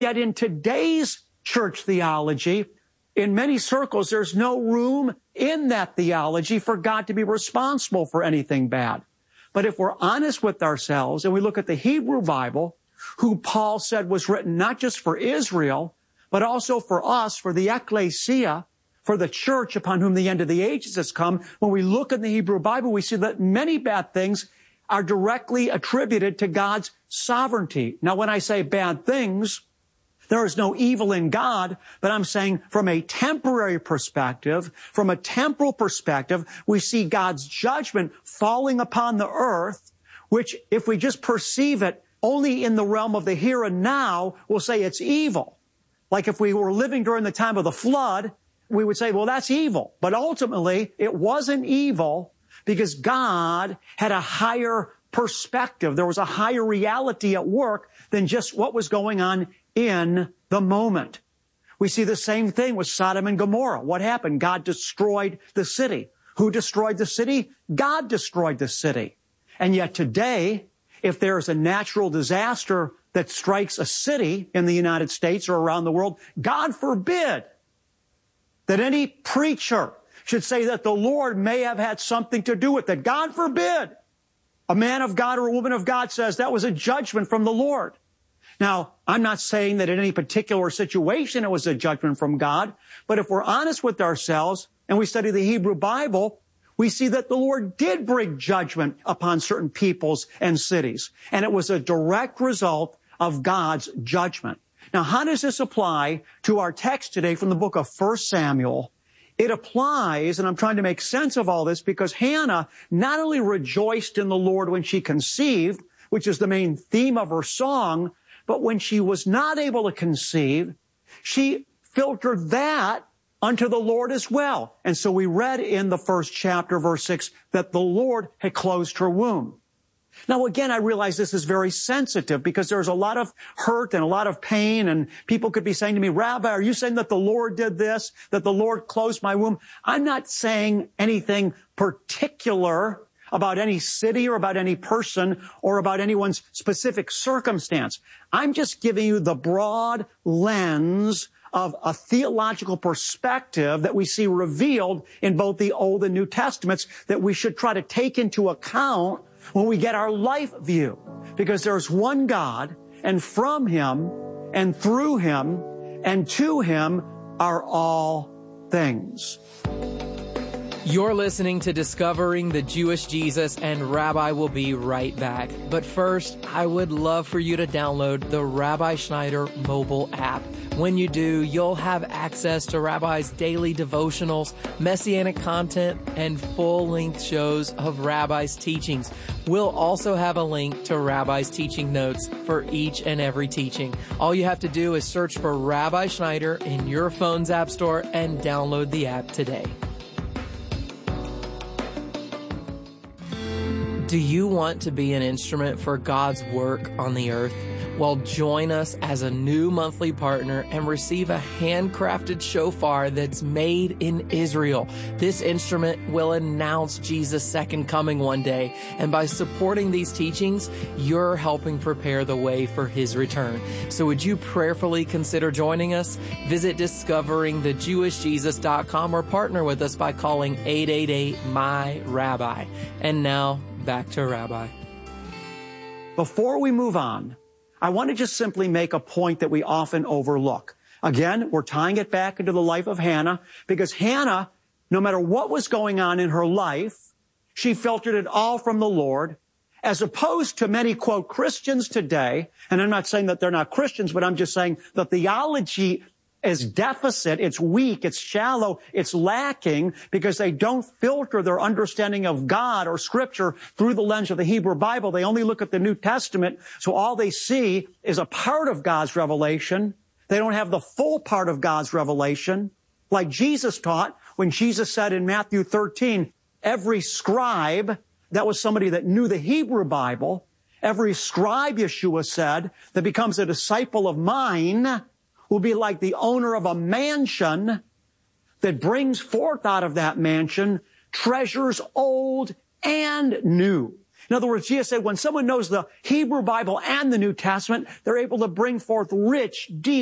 Yet in today's church theology, in many circles, there's no room in that theology for God to be responsible for anything bad. But if we're honest with ourselves and we look at the Hebrew Bible, who Paul said was written not just for Israel, but also for us, for the ecclesia, for the church upon whom the end of the ages has come, when we look in the Hebrew Bible, we see that many bad things are directly attributed to God's sovereignty. Now, when I say bad things, there is no evil in God, but I'm saying from a temporary perspective, from a temporal perspective, we see God's judgment falling upon the earth, which if we just perceive it only in the realm of the here and now, we'll say it's evil. Like if we were living during the time of the flood, we would say, well, that's evil. But ultimately, it wasn't evil because God had a higher perspective. There was a higher reality at work than just what was going on in the moment. We see the same thing with Sodom and Gomorrah. What happened? God destroyed the city. Who destroyed the city? God destroyed the city. And yet today, if there is a natural disaster that strikes a city in the United States or around the world, God forbid that any preacher should say that the Lord may have had something to do with it. God forbid a man of God or a woman of God says that was a judgment from the Lord. Now, I'm not saying that in any particular situation it was a judgment from God, but if we're honest with ourselves and we study the Hebrew Bible, we see that the Lord did bring judgment upon certain peoples and cities, and it was a direct result of God's judgment. Now, how does this apply to our text today from the book of 1 Samuel? It applies, and I'm trying to make sense of all this, because Hannah not only rejoiced in the Lord when she conceived, which is the main theme of her song, but when she was not able to conceive, she filtered that unto the Lord as well. And so we read in the first chapter, verse 6, that the Lord had closed her womb. Now, again, I realize this is very sensitive because there's a lot of hurt and a lot of pain, and people could be saying to me, Rabbi, are you saying that the Lord did this, that the Lord closed my womb? I'm not saying anything particular about any city or about any person or about anyone's specific circumstance. I'm just giving you the broad lens of a theological perspective that we see revealed in both the Old and New Testaments that we should try to take into account when we get our life view. Because there's one God, and from Him, and through Him, and to Him are all things. You're listening to Discovering the Jewish Jesus, and Rabbi will be right back. But first, I would love for you to download the Rabbi Schneider mobile app. When you do, you'll have access to Rabbi's daily devotionals, messianic content, and full-length shows of Rabbi's teachings. We'll also have a link to Rabbi's teaching notes for each and every teaching. All you have to do is search for Rabbi Schneider in your phone's app store and download the app today. Do you want to be an instrument for God's work on the earth? Well, join us as a new monthly partner and receive a handcrafted shofar that's made in Israel. This instrument will announce Jesus' second coming one day, and by supporting these teachings, you're helping prepare the way for His return. So would you prayerfully consider joining us? Visit discoveringthejewishjesus.com or partner with us by calling 888-MY-RABBI. And now, back to Rabbi. Before we move on, I want to just simply make a point that we often overlook. Again, we're tying it back into the life of Hannah because Hannah, no matter what was going on in her life, she filtered it all from the Lord, as opposed to many, quote, Christians today. And I'm not saying that they're not Christians, but I'm just saying the theology is deficit, it's weak, it's shallow, it's lacking because they don't filter their understanding of God or Scripture through the lens of the Hebrew Bible. They only look at the New Testament, so all they see is a part of God's revelation. They don't have the full part of God's revelation, like Jesus taught when Jesus said in Matthew 13, every scribe, that was somebody that knew the Hebrew Bible, every scribe, Yeshua said, that becomes a disciple of mine will be like the owner of a mansion that brings forth out of that mansion treasures old and new. In other words, Jesus said when someone knows the Hebrew Bible and the New Testament, they're able to bring forth rich, deep,